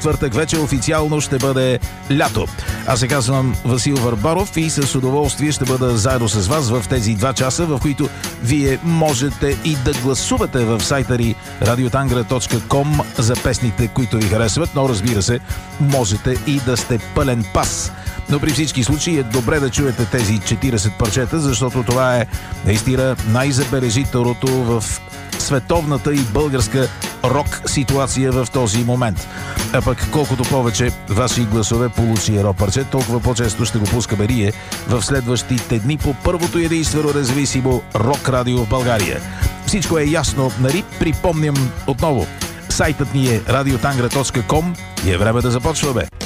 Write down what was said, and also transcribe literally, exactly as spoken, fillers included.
четвъртък вече официално ще бъде лято. Аз се казвам Васил Върбаров и с удоволствие ще бъда заедно с вас в тези два часа, в които вие можете и да гласувате в сайта ни радиотангра точка ком за песните, които ви харесват, но разбира се, можете и да сте пълен пас. Но при всички случаи е добре да чуете тези четиридесет парчета, защото това е наистина най-забележителното в световната и българска рок ситуация в този момент. А пък колкото повече ваши гласове получи едно парче, толкова по-често ще го пускаме ние в следващите дни по първото единствено независимо рок радио в България. Всичко е ясно, нали? Припомням отново. Сайтът ни е радиотангра точка ком и е време да започваме.